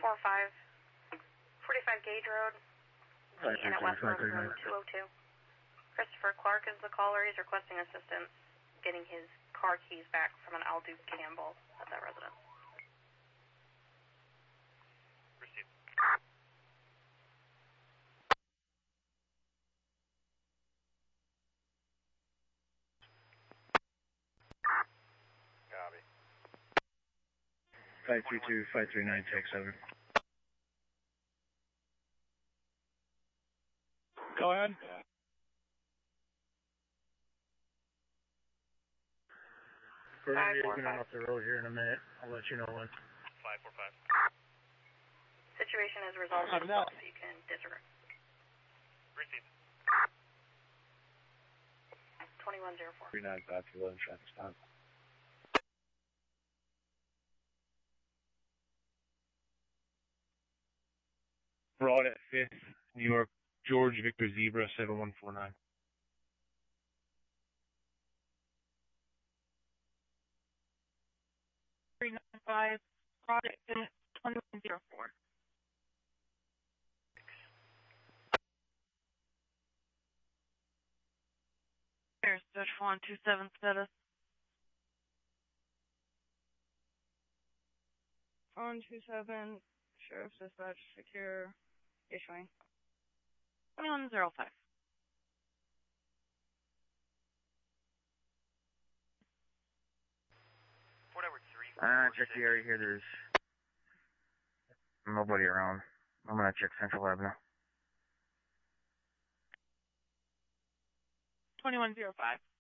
45 Gage Road, and at West Road 202. Christopher Clark is the caller. He's requesting assistance getting his car keys back from an Al Duke Campbell at that residence. Received. Copy. 532-539, text over. Go ahead. We're going to be opening up the road here in a minute. I'll let you know when. 545. Situation is resolved itself, so you can disregard. Received. 2104. 39-511, traffic stop. Broad at 5th, New York, George Victor Zebra 7149. Project 2104. There's Dutch 127 status. 127, Sheriff's Dispatch, secure, issuing. 2105. Check the area here. There's nobody around. I'm gonna check Central Avenue. 2105.